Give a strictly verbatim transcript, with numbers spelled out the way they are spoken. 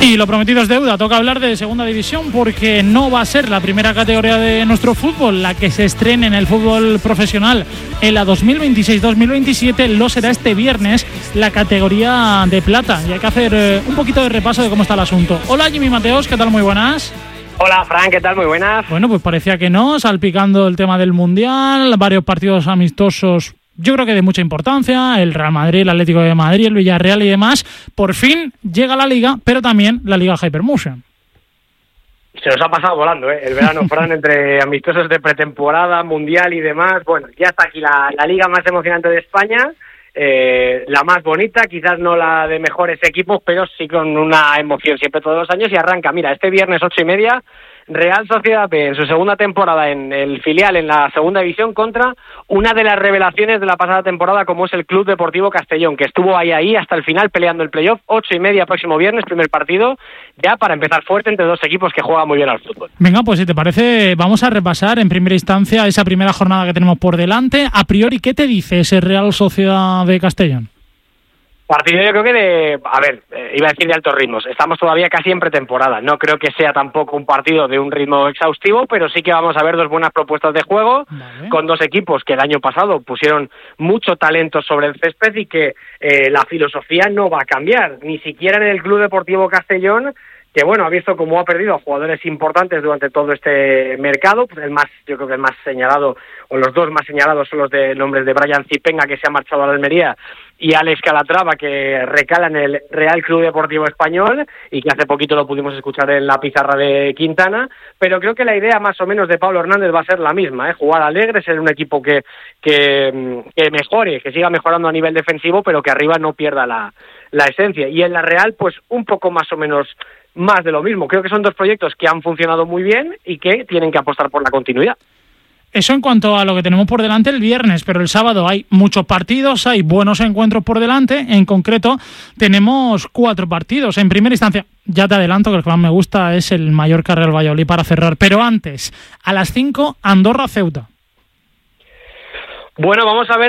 Y lo prometido es deuda, toca hablar de segunda división porque no va a ser la primera categoría de nuestro fútbol la que se estrene en el fútbol profesional en la dos mil veintiséis dos mil veintisiete, lo será este viernes la categoría de plata y hay que hacer eh, un poquito de repaso de cómo está el asunto. Hola Jimmy Mateos, ¿qué tal? Muy buenas. Hola Fran, ¿qué tal? Muy buenas. Bueno, pues parecía que no, salpicando el tema del Mundial, varios partidos amistosos. Yo creo que de mucha importancia, el Real Madrid, el Atlético de Madrid, el Villarreal y demás. Por fin llega la Liga, pero también la Liga Hypermotion. Se nos ha pasado volando, ¿eh? El verano, Fran, entre amistosos de pretemporada, Mundial y demás. Bueno, ya está aquí la, la Liga más emocionante de España, eh, la más bonita, quizás no la de mejores equipos, pero sí con una emoción siempre todos los años. Y arranca, mira, este viernes ocho y media, Real Sociedad B en su segunda temporada en el filial en la segunda división contra una de las revelaciones de la pasada temporada como es el Club Deportivo Castellón, que estuvo ahí ahí hasta el final peleando el playoff. Ocho y media próximo viernes, primer partido, ya para empezar fuerte entre dos equipos que juegan muy bien al fútbol. Venga, pues si te parece vamos a repasar en primera instancia esa primera jornada que tenemos por delante. A priori, ¿qué te dice ese Real Sociedad de Castellón? Partido yo creo que de, a ver, eh, iba a decir de altos ritmos, estamos todavía casi en pretemporada, no creo que sea tampoco un partido de un ritmo exhaustivo, pero sí que vamos a ver dos buenas propuestas de juego, vale, con dos equipos que el año pasado pusieron mucho talento sobre el césped y que eh, la filosofía no va a cambiar, ni siquiera en el Club Deportivo Castellón, que bueno, ha visto cómo ha perdido a jugadores importantes durante todo este mercado. Pues el más, yo creo que el más señalado, o los dos más señalados son los de nombres de Brian Zipenga, que se ha marchado a la Almería, y Alex Calatrava, que recala en el Real Club Deportivo Español, y que hace poquito lo pudimos escuchar en la pizarra de Quintana, pero creo que la idea más o menos de Pablo Hernández va a ser la misma, ¿eh? Jugar alegre, ser un equipo que, que, que mejore, que siga mejorando a nivel defensivo, pero que arriba no pierda la, la esencia. Y en la Real, pues un poco más o menos más de lo mismo. Creo que son dos proyectos que han funcionado muy bien y que tienen que apostar por la continuidad. Eso en cuanto a lo que tenemos por delante el viernes, pero el sábado hay muchos partidos, hay buenos encuentros por delante. En concreto, tenemos cuatro partidos. En primera instancia, ya te adelanto que el que más me gusta es el Mallorca Real Valladolid para cerrar. Pero antes, a las cinco, Andorra Ceuta. Bueno, vamos a ver